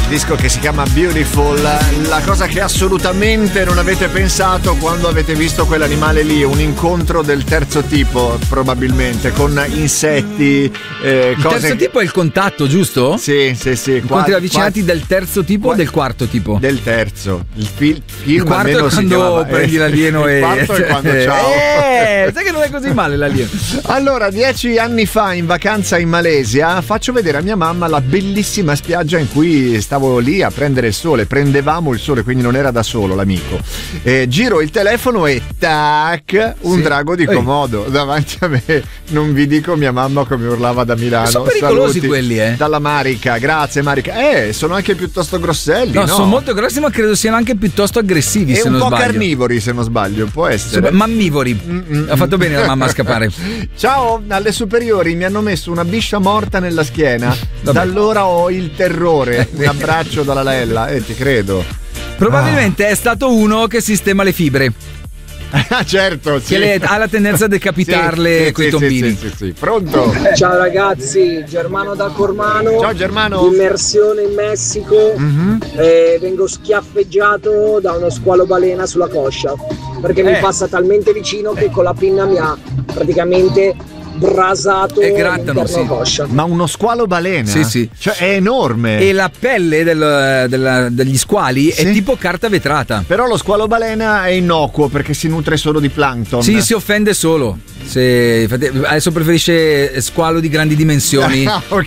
disco che si chiama Beautiful. La cosa che assolutamente non avete pensato quando avete visto quell'animale lì, un incontro del terzo tipo probabilmente, con insetti, il terzo tipo è il contatto, giusto? Sì. Incontri ravvicinati del terzo tipo o del quarto tipo? Del terzo. Il quarto è quando prendi l'alieno il quarto è quando ciao. Sai che non è così male l'alieno. Allora, 10 anni fa in vacanza in Malesia faccio vedere a mia mamma la bellissima spiaggia in cui stavo lì a prendere il sole, prendevamo il sole, quindi non era da solo l'amico. Giro il telefono e tac, un drago di Komodo davanti a me. Non vi dico mia mamma come urlava da Milano. Sono pericolosi quelli, dalla Marica, grazie Marica. Sono anche piuttosto grosselli, no? Sono molto grossi, ma credo siano anche piuttosto aggressivi, se non sbaglio. E un po' carnivori, se non sbaglio, può essere. Mammivori. Ha fatto bene la mamma a scappare. Ciao, alle superiori mi hanno messo una biscia morta nella schiena. Da allora ho il terrore. Un abbraccio dalla Lella, ti credo. Probabilmente è stato uno che sistema le fibre. Certo, sì. Che ha la tendenza a decapitarle coi tombini. Sì. Pronto? Ciao ragazzi, Germano da Cormano. Ciao Germano. Immersione in Messico. Vengo schiaffeggiato da uno squalo balena sulla coscia perché mi passa talmente vicino che con la pinna mi ha praticamente brasato e grattano, coscia. Ma uno squalo balena? Sì. Cioè è enorme. E la pelle degli squali è tipo carta vetrata. Però lo squalo balena è innocuo perché si nutre solo di plankton. Sì, si offende solo. Adesso preferisce squalo di grandi dimensioni.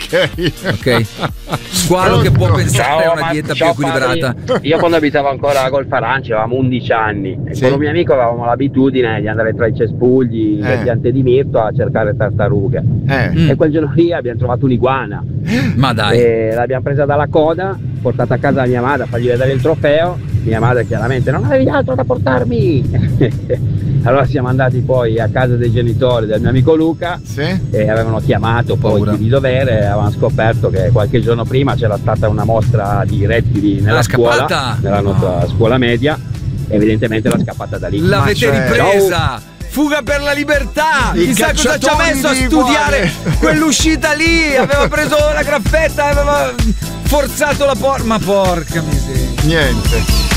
Ok. Squalo che può pensare a una dieta più equilibrata. Io quando abitavo ancora a Golf Aranci avevamo 11 anni e con un mio amico avevamo l'abitudine di andare tra i cespugli, le piante di mirto a cercare tartarughe. E quel giorno lì abbiamo trovato un'iguana. Ma dai. E l'abbiamo presa dalla coda, portata a casa da mia madre a fargli vedere il trofeo. Mia madre chiaramente non avevi altro da portarmi. Allora siamo andati poi a casa dei genitori del mio amico Luca e avevano chiamato poi di dovere e avevano scoperto che qualche giorno prima c'era stata una mostra di rettili nella scuola, nella nostra scuola media. Evidentemente l'ha scappata da lì. L'avete ripresa! Fuga per la libertà! Chissà cosa ci ha messo a studiare quell'uscita lì! Aveva preso la graffetta, aveva forzato la porta. Ma porca miseria! Niente.